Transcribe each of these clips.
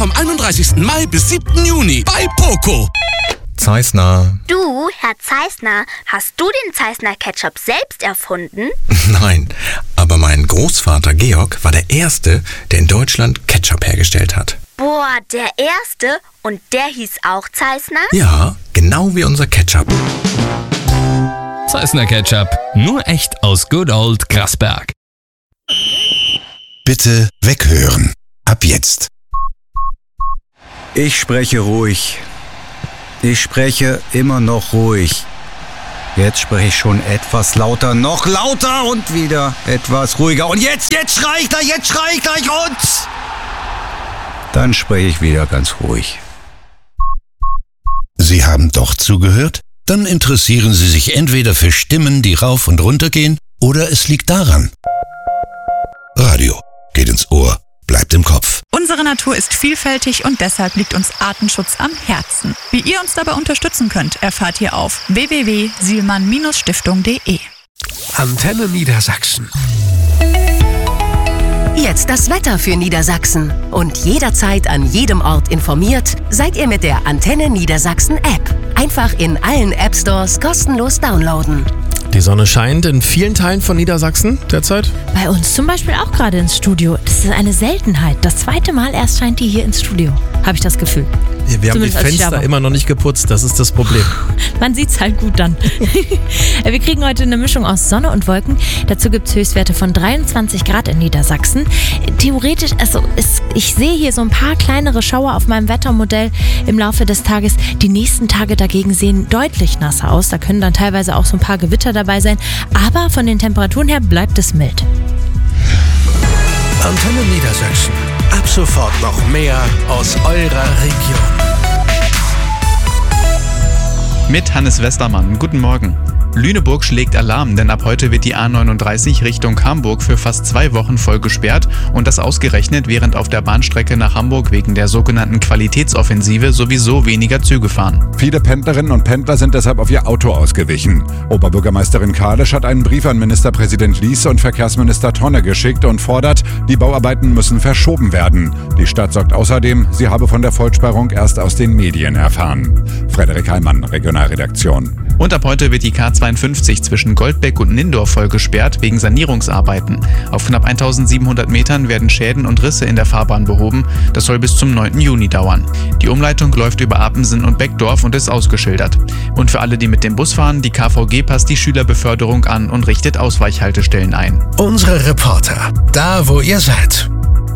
vom 31. Mai bis 7. Juni bei Poco. Zeissner. Du, Herr Zeissner, hast du den Zeissner Ketchup selbst erfunden? Nein, aber mein Großvater Georg war der Erste, der in Deutschland Ketchup hergestellt hat. Boah, der Erste? Und der hieß auch Zeissner? Ja, genau wie unser Ketchup. Zeissner Ketchup, nur echt aus Good Old Grasberg. Bitte weghören. Ab jetzt. Ich spreche ruhig. Ich spreche immer noch ruhig. Jetzt spreche ich schon etwas lauter, noch lauter und wieder etwas ruhiger. Und jetzt schrei ich gleich und... Dann spreche ich wieder ganz ruhig. Sie haben doch zugehört? Dann interessieren Sie sich entweder für Stimmen, die rauf und runter gehen, oder es liegt daran. Radio geht ins Ohr, bleibt im Kopf. Unsere Natur ist vielfältig und deshalb liegt uns Artenschutz am Herzen. Wie ihr uns dabei unterstützen könnt, erfahrt ihr auf www.sielmann-stiftung.de. Antenne Niedersachsen. Jetzt das Wetter für Niedersachsen. Und jederzeit an jedem Ort informiert, seid ihr mit der Antenne Niedersachsen App. Einfach in allen App Stores kostenlos downloaden. Die Sonne scheint in vielen Teilen von Niedersachsen derzeit. Bei uns zum Beispiel auch gerade ins Studio. Das ist eine Seltenheit. Das zweite Mal erst scheint die hier ins Studio. Habe ich das Gefühl. Wir haben die Fenster immer noch nicht geputzt, das ist das Problem. Man sieht's halt gut dann. Wir kriegen heute eine Mischung aus Sonne und Wolken. Dazu gibt's Höchstwerte von 23 Grad in Niedersachsen. Theoretisch, ich sehe hier so ein paar kleinere Schauer auf meinem Wettermodell im Laufe des Tages. Die nächsten Tage dagegen sehen deutlich nasser aus. Da können dann teilweise auch so ein paar Gewitter dabei sein. Aber von den Temperaturen her bleibt es mild. Antenne Niedersachsen. Ab sofort noch mehr aus eurer Region. Mit Hannes Westermann. Guten Morgen. Lüneburg schlägt Alarm, denn ab heute wird die A39 Richtung Hamburg für fast 2 Wochen voll gesperrt und das ausgerechnet, während auf der Bahnstrecke nach Hamburg wegen der sogenannten Qualitätsoffensive sowieso weniger Züge fahren. Viele Pendlerinnen und Pendler sind deshalb auf ihr Auto ausgewichen. Oberbürgermeisterin Kalisch hat einen Brief an Ministerpräsident Liese und Verkehrsminister Tonne geschickt und fordert, die Bauarbeiten müssen verschoben werden. Die Stadt sagt außerdem, sie habe von der Vollsperrung erst aus den Medien erfahren. Frederik Heimann, Regionalredaktion. Und ab heute wird die K52 zwischen Goldbeck und Nindorf voll gesperrt wegen Sanierungsarbeiten. Auf knapp 1700 Metern werden Schäden und Risse in der Fahrbahn behoben. Das soll bis zum 9. Juni dauern. Die Umleitung läuft über Apensen und Beckdorf und ist ausgeschildert. Und für alle, die mit dem Bus fahren, die KVG passt die Schülerbeförderung an und richtet Ausweichhaltestellen ein. Unsere Reporter, da wo ihr seid.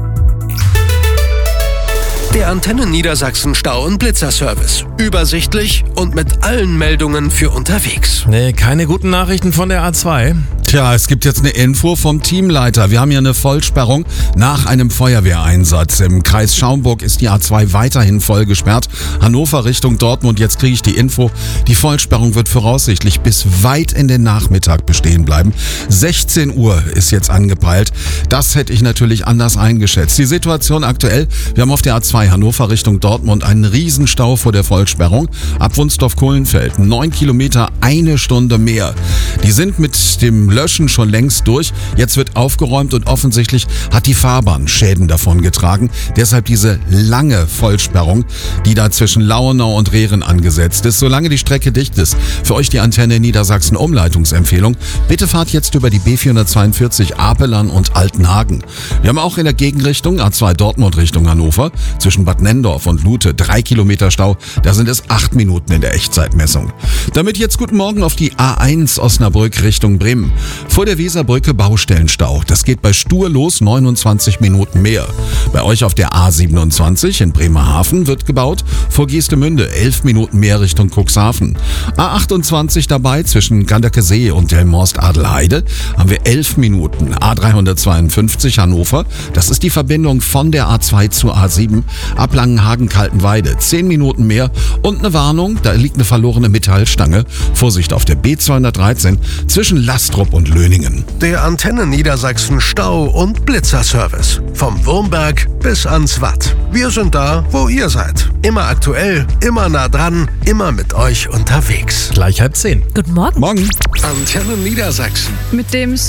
Der Antenne Niedersachsen Stau- und Blitzerservice. Übersichtlich und mit allen Meldungen für unterwegs. Nee, keine guten Nachrichten von der A2. Tja, es gibt jetzt eine Info vom Teamleiter. Wir haben hier eine Vollsperrung nach einem Feuerwehreinsatz. Im Kreis Schaumburg ist die A2 weiterhin voll gesperrt. Hannover Richtung Dortmund, jetzt kriege ich die Info. Die Vollsperrung wird voraussichtlich bis weit in den Nachmittag bestehen bleiben. 16 Uhr ist jetzt angepeilt. Das hätte ich natürlich anders eingeschätzt. Die Situation aktuell, wir haben auf der A2 Hannover Richtung Dortmund einen Riesenstau vor der Vollsperrung. Ab Wunsdorf-Kohlenfeld 9 Kilometer, 1 Stunde mehr. Die sind mit dem Löschen schon längst durch. Jetzt wird aufgeräumt und offensichtlich hat die Fahrbahn Schäden davongetragen. Deshalb diese lange Vollsperrung, die da zwischen Lauenau und Rehren angesetzt ist. Solange die Strecke dicht ist, für euch die Antenne Niedersachsen Umleitungsempfehlung. Bitte fahrt jetzt über die B442 Apelern und Altenhagen. Wir haben auch in der Gegenrichtung A2 Dortmund Richtung Hannover zwischen Bad Nendorf und Lute 3 Kilometer Stau. Da sind es 8 Minuten in der Echtzeitmessung. Damit jetzt guten Morgen auf die A1 Osnabrück Richtung Bremen. Vor der Weserbrücke Baustellenstau. Das geht bei Stur los, 29 Minuten mehr. Bei euch auf der A27 in Bremerhaven wird gebaut. Vor Geestemünde 11 Minuten mehr Richtung Cuxhaven. A28 dabei zwischen Ganderkesee und Delmhorst-Adelheide haben wir 11 Minuten. A352 Hannover, das ist die Verbindung von der A2 zur A7 ab Langenhagen-Kaltenweide. 10 Minuten mehr und eine Warnung, da liegt eine verlorene Metallstange. Vorsicht auf der B213 zwischen Lastrup und Löningen. Der Antenne Niedersachsen Stau- und Blitzerservice. Vom Wurmberg bis ans Watt. Wir sind da, wo ihr seid. Immer aktuell, immer nah dran, immer mit euch unterwegs. Gleich 9:30. Guten Morgen. Morgen. Antenne Niedersachsen. Mit dem